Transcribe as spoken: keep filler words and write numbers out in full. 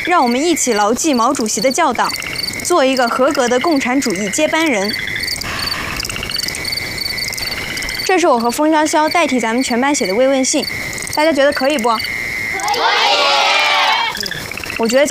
让我们一起牢记毛主席的教导，做一个合格的共产主义接班人。这是我和风潇潇代替咱们全班写的慰问信，大家觉得可以不？可以。我觉得。